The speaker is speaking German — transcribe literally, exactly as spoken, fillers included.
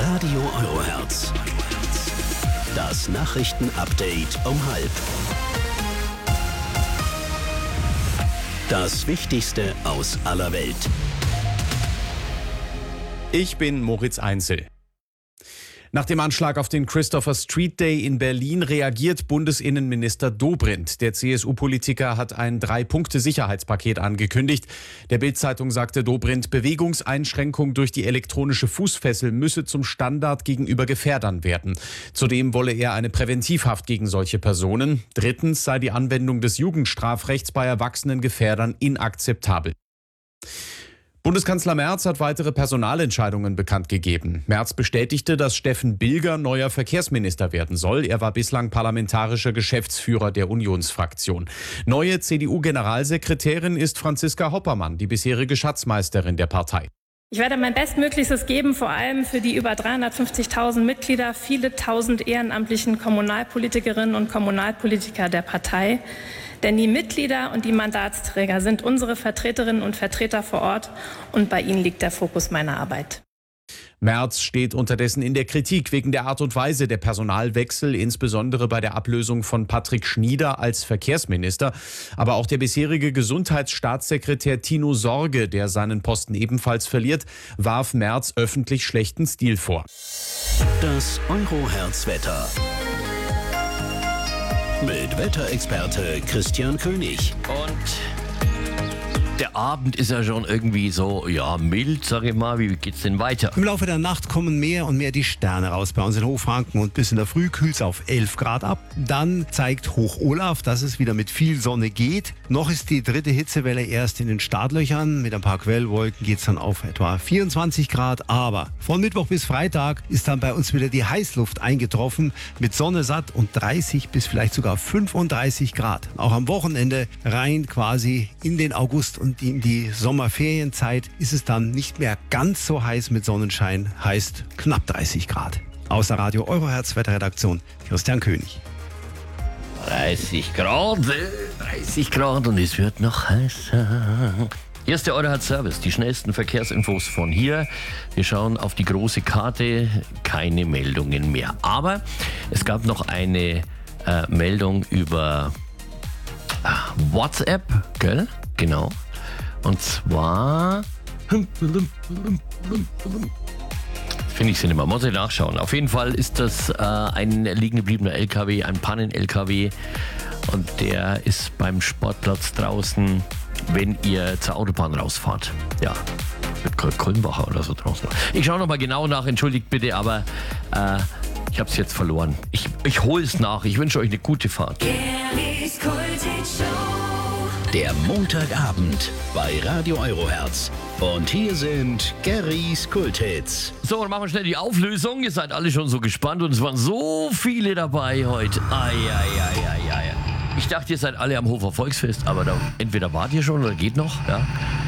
Radio Eurohertz. Das Nachrichtenupdate um halb. Das Wichtigste aus aller Welt. Ich bin Moritz Einzel. Nach dem Anschlag auf den Christopher Street Day in Berlin reagiert Bundesinnenminister Dobrindt. Der C S U-Politiker hat ein Drei-Punkte-Sicherheitspaket angekündigt. Der Bild-Zeitung sagte Dobrindt, Bewegungseinschränkung durch die elektronische Fußfessel müsse zum Standard gegenüber Gefährdern werden. Zudem wolle er eine Präventivhaft gegen solche Personen. Drittens sei die Anwendung des Jugendstrafrechts bei erwachsenen Gefährdern inakzeptabel. Bundeskanzler Merz hat weitere Personalentscheidungen bekannt gegeben. Merz bestätigte, dass Steffen Bilger neuer Verkehrsminister werden soll. Er war bislang parlamentarischer Geschäftsführer der Unionsfraktion. Neue C D U-Generalsekretärin ist Franziska Hoppermann, die bisherige Schatzmeisterin der Partei. Ich werde mein Bestmöglichstes geben, vor allem für die über dreihundertfünfzigtausend Mitglieder, viele tausend ehrenamtlichen Kommunalpolitikerinnen und Kommunalpolitiker der Partei. Denn die Mitglieder und die Mandatsträger sind unsere Vertreterinnen und Vertreter vor Ort und bei ihnen liegt der Fokus meiner Arbeit. Merz steht unterdessen in der Kritik wegen der Art und Weise der Personalwechsel, insbesondere bei der Ablösung von Patrick Schnieder als Verkehrsminister. Aber auch der bisherige Gesundheitsstaatssekretär Tino Sorge, der seinen Posten ebenfalls verliert, warf Merz öffentlich schlechten Stil vor. Das Eurohertz-Wetter. Mit Wetterexperte Christian König. Und der Abend ist ja schon irgendwie so, ja, mild, sag ich mal. Wie geht's denn weiter? Im Laufe der Nacht kommen mehr und mehr die Sterne raus bei uns in Hochfranken und bis in der Früh kühlt es auf elf Grad ab. Dann zeigt Hoch Olaf, dass es wieder mit viel Sonne geht. Noch ist die dritte Hitzewelle erst in den Startlöchern. Mit ein paar Quellwolken geht es dann auf etwa vierundzwanzig Grad. Aber von Mittwoch bis Freitag ist dann bei uns wieder die Heißluft eingetroffen mit Sonne satt und dreißig bis vielleicht sogar fünfunddreißig Grad. Auch am Wochenende rein quasi in den August und in die Sommerferienzeit ist es dann nicht mehr ganz so heiß mit Sonnenschein, heißt knapp dreißig Grad. Aus der Radio Eurohertz Wetterredaktion Christian König. dreißig Grad, dreißig Grad und es wird noch heißer. Erste Eurohertz Service, die schnellsten Verkehrsinfos von hier. Wir schauen auf die große Karte, keine Meldungen mehr. Aber es gab noch eine äh, Meldung über äh, WhatsApp, gell? Genau. Und zwar finde ich sie nicht mehr, muss ich nachschauen. Auf jeden Fall ist das äh, ein liegen gebliebener L K W, ein Pannen-L K W und der ist beim Sportplatz draußen, wenn ihr zur Autobahn rausfahrt. Ja, mit Kulmbacher oder so draußen. Ich schaue nochmal genau nach, entschuldigt bitte, aber äh, ich habe es jetzt verloren. Ich, ich hole es nach, ich wünsche euch eine gute Fahrt. Der Montagabend bei Radio Eurohertz. Und hier sind Garys Kulthits. So, dann machen wir schnell die Auflösung. Ihr seid alle schon so gespannt und es waren so viele dabei heute. Ai, ai, ai, ai, ai. Ich dachte, ihr seid alle am Hofer Volksfest, aber da, entweder wart ihr schon oder geht noch. Ja.